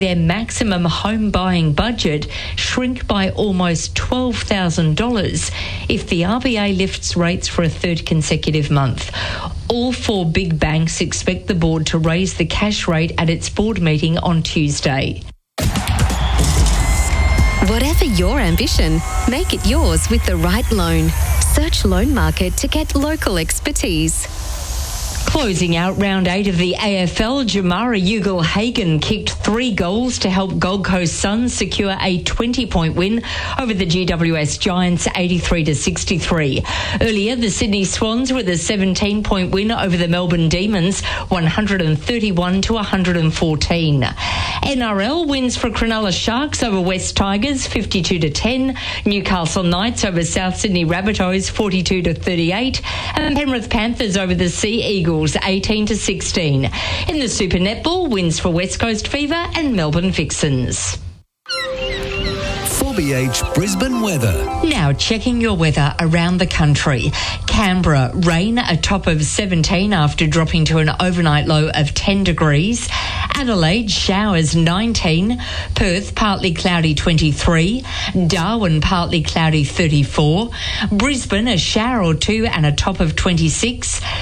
their maximum home buying budget shrink by almost $12,000 if the RBA lifts rates for a third consecutive month. All four big banks expect the board to raise the cash rate at its board meeting on Tuesday. Whatever your ambition, make it yours with the right loan. Search Loan Market to get local expertise. Closing out round 8 of the AFL, Jamara Ugle-Hagan kicked 3 goals to help Gold Coast Suns secure a 20-point win over the GWS Giants 83-63. Earlier, the Sydney Swans with a 17-point win over the Melbourne Demons 131-114. NRL wins for Cronulla Sharks over West Tigers 52-10, Newcastle Knights over South Sydney Rabbitohs 42-38, and Penrith Panthers over the Sea Eagles 18-16. In the Super Netball, wins for West Coast Fever and Melbourne Vixens. 4BH Brisbane weather. Now checking your weather around the country. Canberra, rain, a top of 17 after dropping to an overnight low of 10 degrees. Adelaide, showers 19. Perth, partly cloudy 23. Darwin, partly cloudy 34. Brisbane, a shower or two and a top of 26.